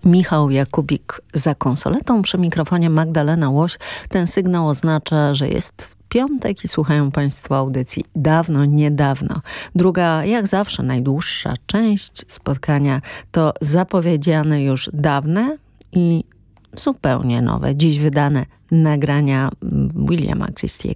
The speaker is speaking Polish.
Michał Jakubik za konsoletą, przy mikrofonie Magdalena Łoś. Ten sygnał oznacza, że jest piątek i słuchają Państwo audycji Dawno, Niedawno. Druga, jak zawsze, najdłuższa część spotkania to zapowiedziane już dawne i zupełnie nowe, dziś wydane nagrania Williama Christie'ego.